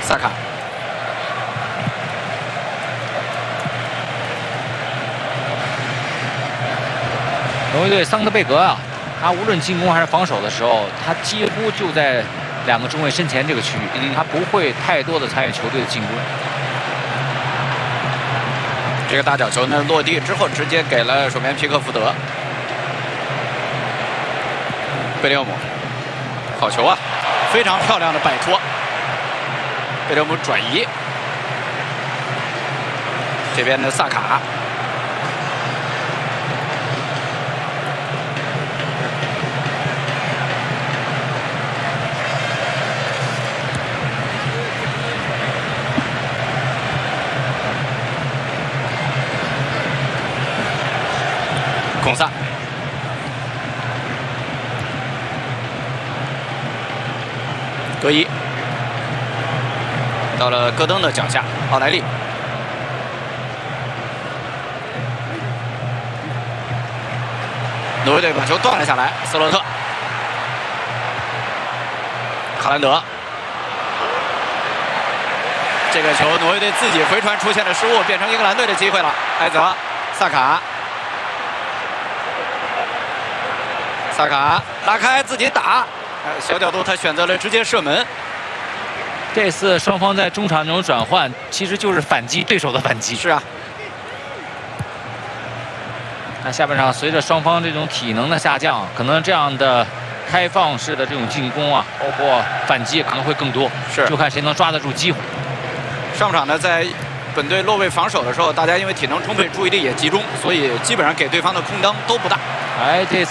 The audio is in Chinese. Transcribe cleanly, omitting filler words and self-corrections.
萨卡。 挪威队桑德贝格啊，他无论进攻还是防守的时候，他几乎就在2个中卫身前这个区域，他不会太多的参与球队的进攻。 这个大角球呢落地之后，直接给了守门员皮克福德。贝利厄姆，好球啊！非常漂亮的摆脱。贝利厄姆转移，这边的萨卡。 孔萨，格伊到了戈登的脚下，奥莱利，挪威队把球断了下来，斯洛特，哈兰德，这个球挪威队自己回传出现了失误，变成英格兰队的机会了，埃泽，萨卡。 萨卡拉开自己打，小角度他选择了直接射门。 这次双方在中场这种转换，其实就是反击对手的反击。 是啊。 那下半场随着双方这种体能的下降，可能这样的开放式的这种进攻啊，包括反击可能会更多。 是， 就看谁能抓得住机会。 上场呢，在本队落位防守的时候，大家因为体能充沛，注意力也集中，所以基本上给对方的空当都不大。 哎，这。